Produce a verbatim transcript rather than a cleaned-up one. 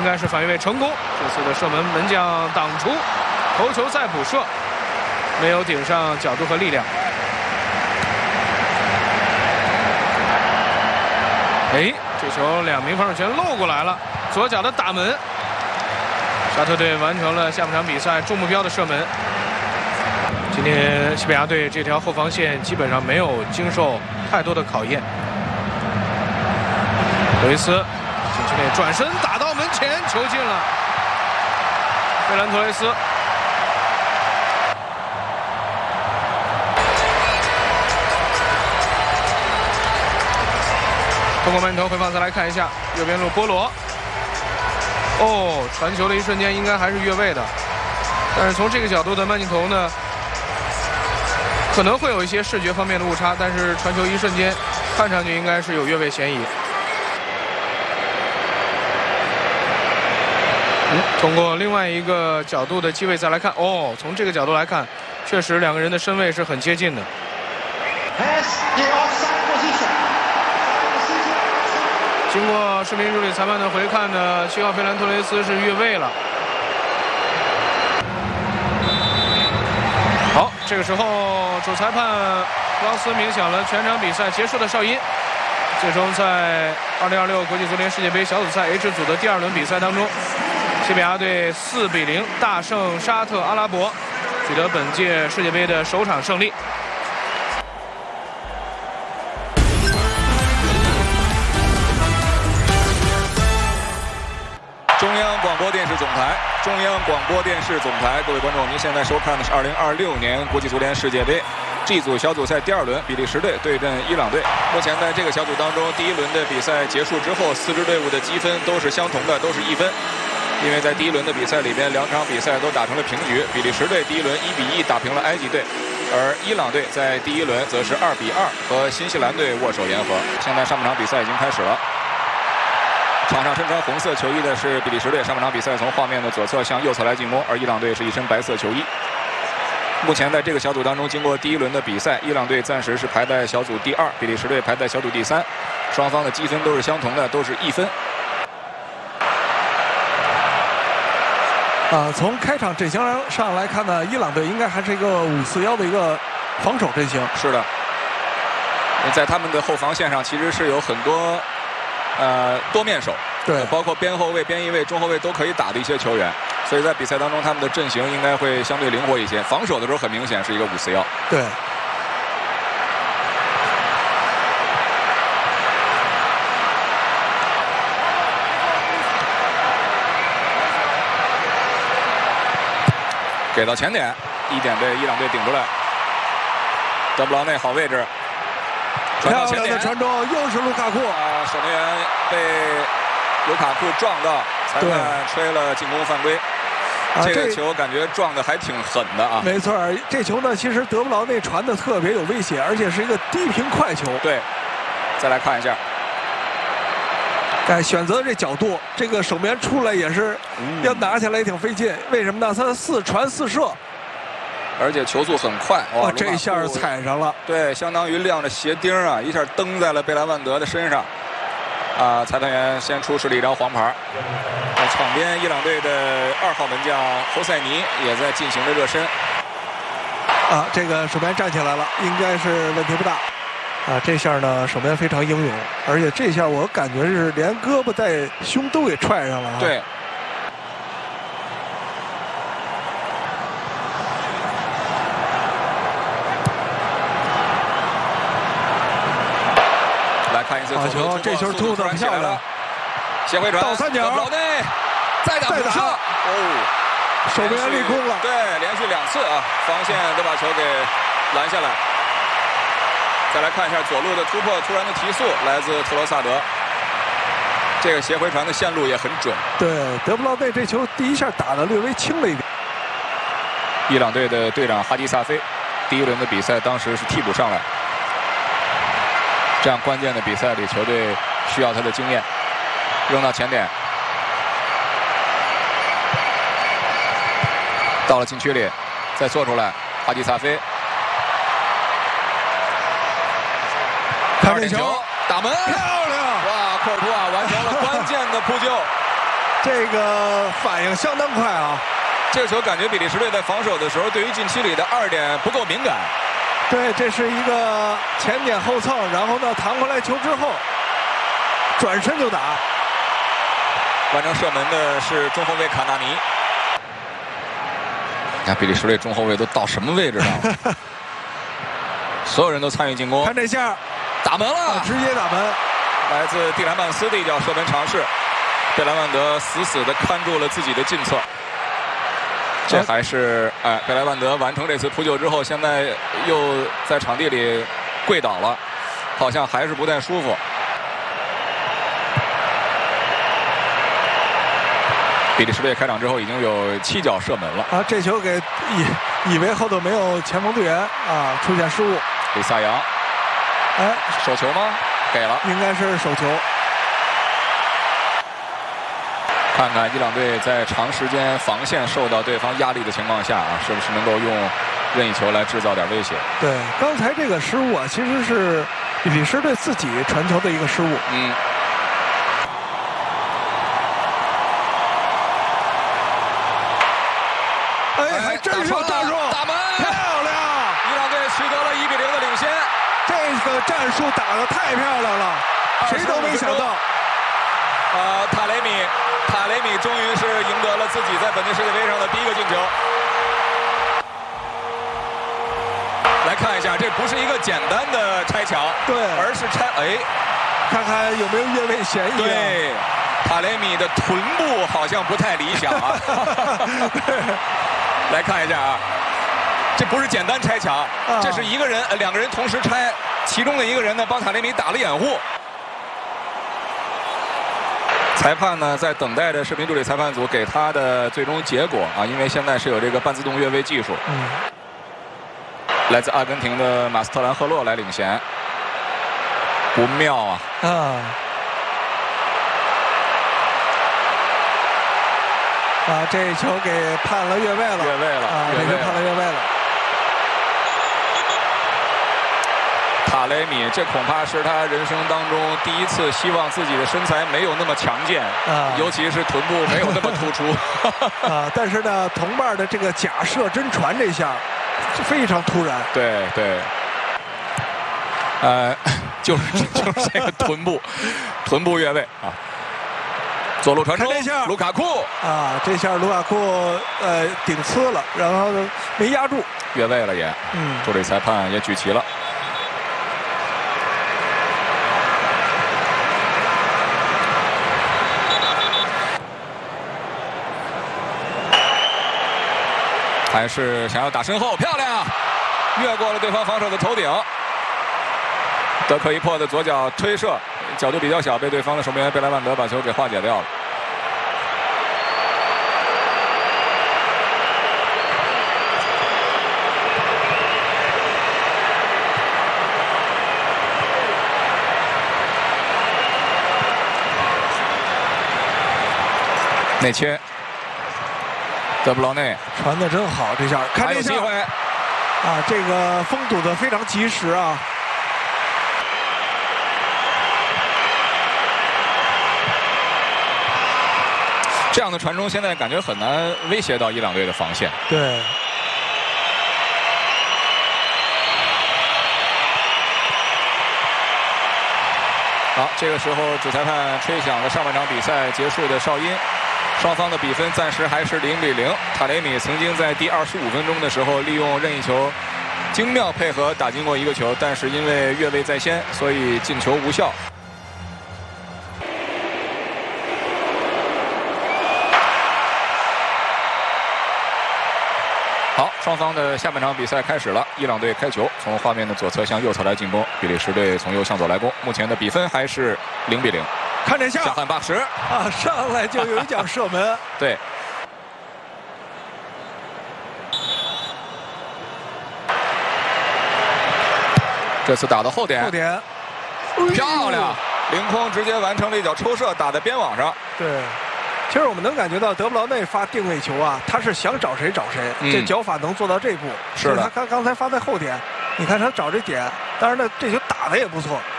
应该是反越位成功。这次的射门门将挡出，头球再补射，没有顶上角度和力量。哎，这球两名防守全漏过来了，左脚的打门。沙特队完成了下半场比赛中目标的射门。今天西班牙队这条后防线基本上没有经受太多的考验。罗伊斯禁区内转身打到门前，球进了。费兰托雷斯。通过慢镜头回放再来看一下，右边路波罗。哦，传球的一瞬间应该还是越位的，但是从这个角度的慢镜头呢，可能会有一些视觉方面的误差，但是传球一瞬间看上去应该是有越位嫌疑。嗯，通过另外一个角度的机位再来看，哦，从这个角度来看，确实两个人的身位是很接近的。经过视频助理裁判的回看呢，七号费兰托雷斯是越位了。好，这个时候主裁判布劳斯鸣响了全场比赛结束的哨音。最终在二零二六国际足联世界杯小组赛 H 组的第二轮比赛当中，西班牙队四比零大胜沙特阿拉伯，取得本届世界杯的首场胜利。 中央广播电视总台，中央广播电视总台，各位观众，您现在收看的是二零二六年国际足联世界杯 G 组小组赛第二轮，比利时队对阵伊朗队。目前在这个小组当中，第一轮的比赛结束之后，四支队伍的积分都是相同的，都是一分。因为在第一轮的比赛里边，两场比赛都打成了平局。比利时队第一轮一比一打平了埃及队，而伊朗队在第一轮则是二比二和新西兰队握手言和。现在上半场比赛已经开始了。场上身穿红色球衣的是比利时队，上半场比赛从画面的左侧向右侧来进攻，而伊朗队是一身白色球衣。目前在这个小组当中，经过第一轮的比赛，伊朗队暂时是排在小组第二，比利时队排在小组第三，双方的积分都是相同的，都是一分。 啊，从开场阵型上来看呢，伊朗队应该还是一个五四幺的一个防守阵型。 是的，在他们的后防线上其实是有很多。呃，多面手， 对， 包括边后卫、边翼卫、中后卫都可以打的一些球员，所以在比赛当中他们的阵型应该会相对灵活一些。防守的时候很明显是一个五四幺。 对。 给到前点，一点被伊朗队顶出来。德布劳内好位置。 漂亮的传中，又是卢卡库啊！守门员被卢卡库撞到，裁判吹了进攻犯规。啊、这个球感觉撞的还挺狠的啊！ 没错，这球呢，其实德布劳内传的特别有威胁，而且是一个低平快球。 对，再来看一下， 哎，选择这角度，这个守门员出来也是、嗯、要拿下来也挺费劲。为什么呢？他四传四射。 而且球速很快，哇！ 哦、这下踩上了， 对，相当于亮着鞋钉啊，一下蹬在了贝莱万德的身上。啊，裁判员先出示了一张黄牌。在场边，伊朗队的二号门将侯塞尼也在进行着热身。 啊，这个守门员站起来了，应该是问题不大。啊，这下呢，守门员非常英勇，而且这下我感觉是连胳膊带胸都给踹上了、啊。 对。看一次好球，这球突的漂亮， 斜回传倒三角， 老内再打补射，哦， 守门员立功了， 对，连续两次啊，防线都把球给拦下来。再来看一下左路的突破，突然的提速来自特罗萨德，这个斜回传的线路也很准。 对，德布劳内这球第一下打的略微轻了一点。 伊朗队的队长哈迪萨菲，第一轮的比赛当时是替补上来。这样关键的比赛里，球队需要他的经验。扔到前点，到了禁区里，再做出来，哈迪萨菲， 看这球， 打门， 漂亮！ 哇，库尔图瓦完成了关键的扑救。 这个反应相当快啊！ 这个球感觉比利时队在防守的时候，对于禁区里的二点不够敏感。 对，这是一个前点后蹭，然后呢弹回来球之后，转身就打。 完成射门的是中后卫卡纳尼。你看比利时队中后卫都到什么位置了？所有人都参与进攻。 看这下， 打门了， 啊、直接打门。 来自蒂兰曼斯的一脚射门尝试，贝莱万德死死地看住了自己的近侧。这还是哎，贝莱万德完成这次扑救之后，现在又在场地里跪倒了，好像还是不太舒服。比利时队开场之后已经有七脚射门了啊！这球给以以为后头没有前锋队员啊，出现失误。 里萨扬， 哎， 手球吗？给了， 应该是手球。 看看伊朗队在长时间防线受到对方压力的情况下啊，是不是能够用任意球来制造点威胁？ 对，刚才这个失误啊，其实是比利时队自己传球的一个失误。 嗯。 哎，还真是有战术， 打门， 漂亮！ 伊朗队取得了一比零的领先。 这个战术打得太漂亮了，谁都没想到。 呃，塔雷米，塔雷米终于是赢得了自己在本届世界杯上的第一个进球。来看一下，这不是一个简单的拆墙， 对， 而是拆哎， 看看有没有越位嫌疑、啊。 对，塔雷米的臀部好像不太理想啊。来看一下啊，这不是简单拆墙，啊、这是一个人、呃、两个人同时拆，其中的一个人呢帮塔雷米打了掩护。裁判呢在等待着视频助理裁判组给他的最终结果啊，因为现在是有这个半自动越位技术。嗯。来自阿根廷的马斯特兰赫洛来领衔，不妙啊！啊。 啊，这球给判了越位了， 越位了啊，这球判了越位了。 塔雷米，这恐怕是他人生当中第一次希望自己的身材没有那么强健，啊，尤其是臀部没有那么突出。 啊，但是呢，同伴的这个假射真传这下，非常突然。 对对。呃，就是就是这个臀部，臀部越位啊。左路传中，卢卡库啊，这下卢卡库呃顶呲了，然后没压住， 越位了也。嗯，助理裁判也举旗了。还是想要打身后，漂亮，越过了对方防守的头顶。德克伊珀的左脚推射，角度比较小，被对方的守门员贝莱万德把球给化解掉了。内切，德布劳内传的真好，这下看这下，啊，这个封堵的非常及时啊。 这样的传中现在感觉很难威胁到伊朗队的防线。 对。 好，这个时候主裁判吹响了上半场比赛结束的哨音，双方的比分暂时还是零比零。塔雷米曾经在第二十五分钟的时候利用任意球精妙配合打进过一个球，但是因为越位在先，所以进球无效。好，双方的下半场比赛开始了。伊朗队开球，从画面的左侧向右侧来进攻；比利时队从右向左来攻。目前的比分还是零比零。 看这下， 下汉巴什啊，上来就有一脚射门。 对。这次打到后点， 后点， 漂亮，凌空直接完成了一脚抽射，打在边网上。 对。其实我们能感觉到德布劳内发定位球啊，他是想找谁找谁，嗯、这脚法能做到这步。 是的， 他刚刚才发在后点，你看他找这点，当然呢，这球打的也不错。